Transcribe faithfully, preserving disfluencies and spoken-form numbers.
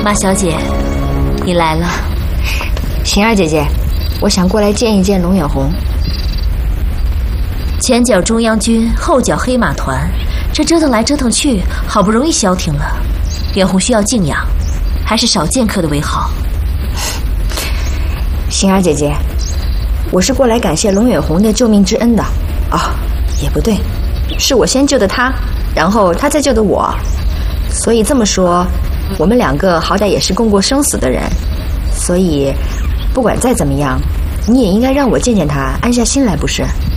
马小姐，你来了。 晴儿姐姐，我想过来见一见龙远红。 前脚中央军，后脚黑马团，这折腾来折腾去，好不容易消停了。远红需要静养，还是少见客的为好。 晴儿姐姐，我是过来感谢龙远红的救命之恩的。哦，也不对，是我先救的他，然后他再救的我。所以这么说，我们两个好歹也是共过生死的人，所以不管再怎么样，你也应该让我见见他，安下心来，不是？